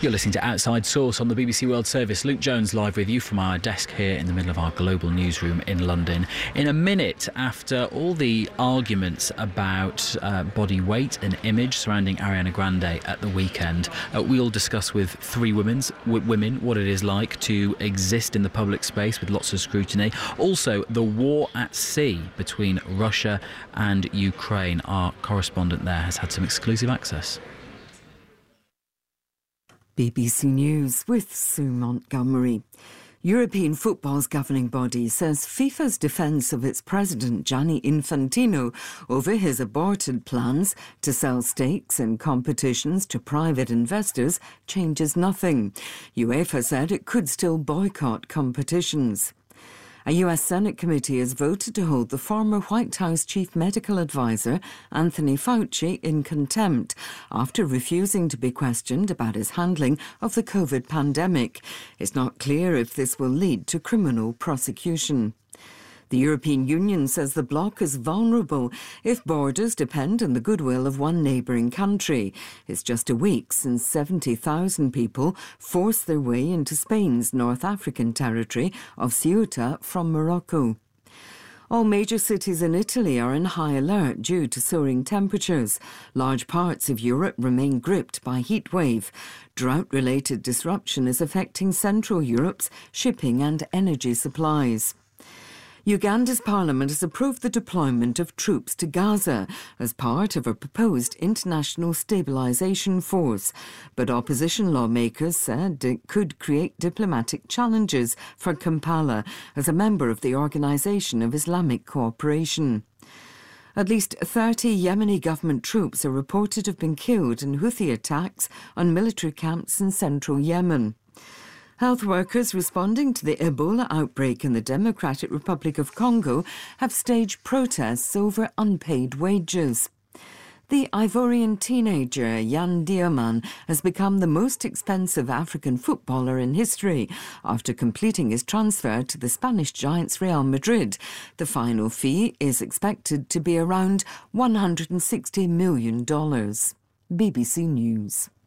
You're listening to Outside Source on the BBC World Service. Luke Jones live with you from our desk here in the middle of our global newsroom in London. In a minute, after all the arguments about body weight and image surrounding Ariana Grande at the weekend, we'll discuss with three women what it is like to exist in the public space with lots of scrutiny. Also, the war at sea between Russia and Ukraine. Our correspondent there has had some exclusive access. BBC News with Sue Montgomery. European football's governing body says FIFA's defence of its president Gianni Infantino over his aborted plans to sell stakes in competitions to private investors changes nothing. UEFA said it could still boycott competitions. A US Senate committee has voted to hold the former White House chief medical advisor Anthony Fauci in contempt after refusing to be questioned about his handling of the COVID pandemic. It's not clear if this will lead to criminal prosecution. The European Union says the bloc is vulnerable if borders depend on the goodwill of one neighbouring country. It's just a week since 70,000 people forced their way into Spain's North African territory of Ceuta from Morocco. All major cities in Italy are in high alert due to soaring temperatures. Large parts of Europe remain gripped by heat wave. Drought-related disruption is affecting Central Europe's shipping and energy supplies. Uganda's parliament has approved the deployment of troops to Gaza as part of a proposed international stabilisation force. But opposition lawmakers said it could create diplomatic challenges for Kampala as a member of the Organisation of Islamic Cooperation. At least 30 Yemeni government troops are reported to have been killed in Houthi attacks on military camps in central Yemen. Health workers responding to the Ebola outbreak in the Democratic Republic of Congo have staged protests over unpaid wages. The Ivorian teenager Yan Diaman has become the most expensive African footballer in history after completing his transfer to the Spanish giants Real Madrid. The final fee is expected to be around $160 million. BBC News.